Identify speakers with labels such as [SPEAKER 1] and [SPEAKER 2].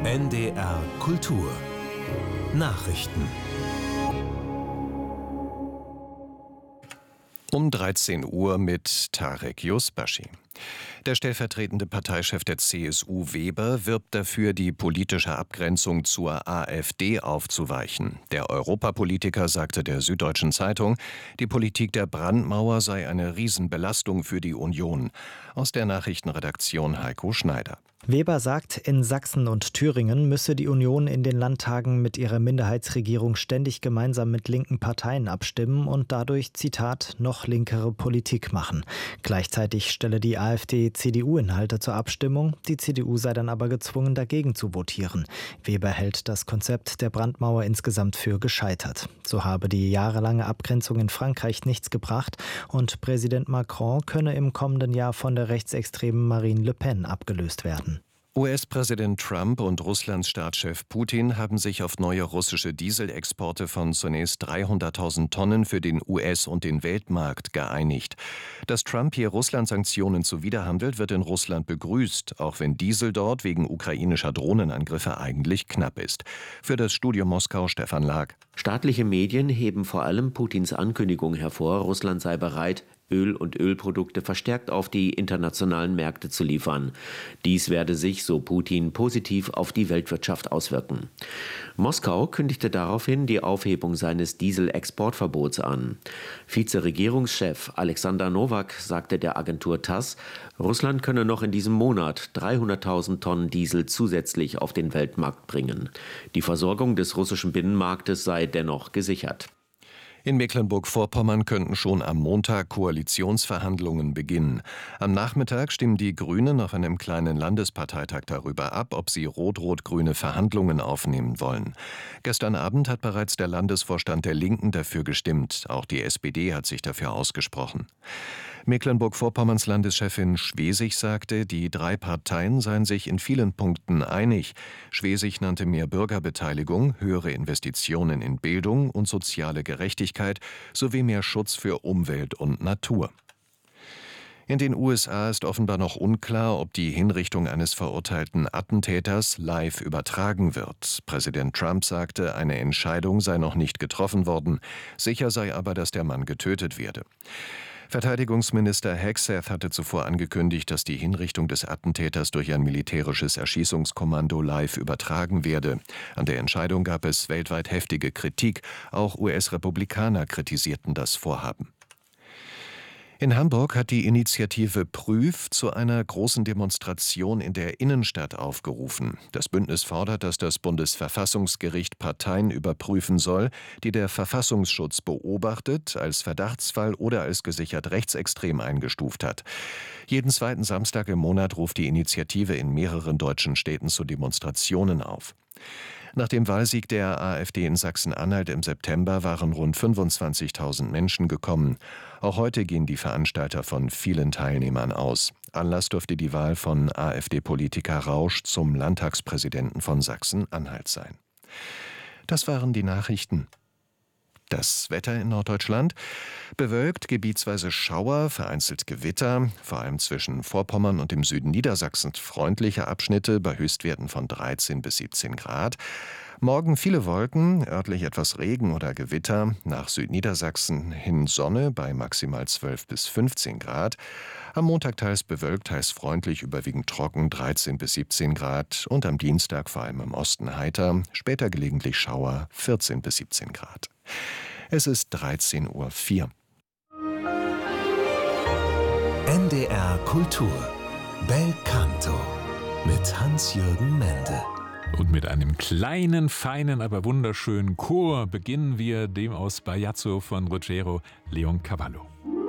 [SPEAKER 1] NDR Kultur Nachrichten.
[SPEAKER 2] Um 13 Uhr mit Tarek Yusbashi. Der stellvertretende Parteichef der CSU Weber wirbt dafür, die politische Abgrenzung zur AfD aufzuweichen. Der Europapolitiker sagte der Süddeutschen Zeitung, die Politik der Brandmauer sei eine Riesenbelastung für die Union. Aus der Nachrichtenredaktion Heiko Schneider.
[SPEAKER 3] Weber sagt, in Sachsen und Thüringen müsse die Union in den Landtagen mit ihrer Minderheitsregierung ständig gemeinsam mit linken Parteien abstimmen und dadurch, Zitat, noch linkere Politik machen. Gleichzeitig stelle die AfD CDU-Inhalte zur Abstimmung, die CDU sei dann aber gezwungen, dagegen zu votieren. Weber hält das Konzept der Brandmauer insgesamt für gescheitert. So habe die jahrelange Abgrenzung in Frankreich nichts gebracht und Präsident Macron könne im kommenden Jahr von der rechtsextremen Marine Le Pen abgelöst werden.
[SPEAKER 2] US-Präsident Trump und Russlands Staatschef Putin haben sich auf neue russische Dieselexporte von zunächst 300.000 Tonnen für den US- und den Weltmarkt geeinigt. Dass Trump hier Russland-Sanktionen zuwiderhandelt, wird in Russland begrüßt, auch wenn Diesel dort wegen ukrainischer Drohnenangriffe eigentlich knapp ist. Für das Studio Moskau Stefan Lag.
[SPEAKER 4] Staatliche Medien heben vor allem Putins Ankündigung hervor, Russland sei bereit, Öl und Ölprodukte verstärkt auf die internationalen Märkte zu liefern. Dies werde sich, so Putin, positiv auf die Weltwirtschaft auswirken. Moskau kündigte daraufhin die Aufhebung seines Dieselexportverbots an. Vizeregierungschef Alexander Nowak sagte der Agentur TASS, Russland könne noch in diesem Monat 300.000 Tonnen Diesel zusätzlich auf den Weltmarkt bringen. Die Versorgung des russischen Binnenmarktes sei dennoch gesichert.
[SPEAKER 2] In Mecklenburg-Vorpommern könnten schon am Montag Koalitionsverhandlungen beginnen. Am Nachmittag stimmen die Grünen auf einem kleinen Landesparteitag darüber ab, ob sie rot-rot-grüne Verhandlungen aufnehmen wollen. Gestern Abend hat bereits der Landesvorstand der Linken dafür gestimmt. Auch die SPD hat sich dafür ausgesprochen. Mecklenburg-Vorpommerns Landeschefin Schwesig sagte, die drei Parteien seien sich in vielen Punkten einig. Schwesig nannte mehr Bürgerbeteiligung, höhere Investitionen in Bildung und soziale Gerechtigkeit sowie mehr Schutz für Umwelt und Natur. In den USA ist offenbar noch unklar, ob die Hinrichtung eines verurteilten Attentäters live übertragen wird. Präsident Trump sagte, eine Entscheidung sei noch nicht getroffen worden. Sicher sei aber, dass der Mann getötet werde. Verteidigungsminister Hegseth hatte zuvor angekündigt, dass die Hinrichtung des Attentäters durch ein militärisches Erschießungskommando live übertragen werde. An der Entscheidung gab es weltweit heftige Kritik. Auch US-Republikaner kritisierten das Vorhaben. In Hamburg hat die Initiative Prüf zu einer großen Demonstration in der Innenstadt aufgerufen. Das Bündnis fordert, dass das Bundesverfassungsgericht Parteien überprüfen soll, die der Verfassungsschutz beobachtet, als Verdachtsfall oder als gesichert rechtsextrem eingestuft hat. Jeden zweiten Samstag im Monat ruft die Initiative in mehreren deutschen Städten zu Demonstrationen auf. Nach dem Wahlsieg der AfD in Sachsen-Anhalt im September waren rund 25.000 Menschen gekommen. Auch heute gehen die Veranstalter von vielen Teilnehmern aus. Anlass dürfte die Wahl von AfD-Politiker Rausch zum Landtagspräsidenten von Sachsen-Anhalt sein. Das waren die Nachrichten. Das Wetter in Norddeutschland: bewölkt, gebietsweise Schauer, vereinzelt Gewitter, vor allem zwischen Vorpommern und dem Süden Niedersachsens freundliche Abschnitte bei Höchstwerten von 13 bis 17 Grad. Morgen viele Wolken, örtlich etwas Regen oder Gewitter, nach Südniedersachsen hin Sonne bei maximal 12 bis 15 Grad. Am Montag teils bewölkt, teils freundlich, überwiegend trocken, 13 bis 17 Grad und am Dienstag vor allem im Osten heiter, später gelegentlich Schauer, 14 bis 17 Grad. Es ist 13:04 Uhr.
[SPEAKER 1] NDR Kultur Bel Canto mit Hans-Jürgen Mende.
[SPEAKER 5] Und mit einem kleinen, feinen, aber wunderschönen Chor beginnen wir, dem aus Bajazzo von Ruggero Leoncavallo.